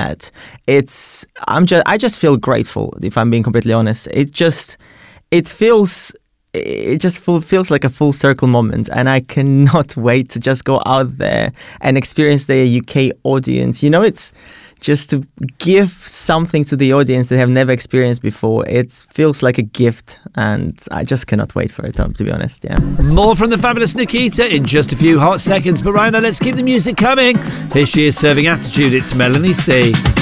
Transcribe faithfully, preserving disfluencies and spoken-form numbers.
that. It's I'm just I just feel grateful, if I'm being completely honest. It just it feels it just full, feels like a full circle moment, and I cannot wait to just go out there and experience the U K audience. You know, it's just to give something to the audience they have never experienced before. It feels like a gift, and I just cannot wait for it, to be honest. Yeah. More from the fabulous Nikita in just a few hot seconds. But right now, let's keep the music coming. Here she is serving attitude. It's Melanie C.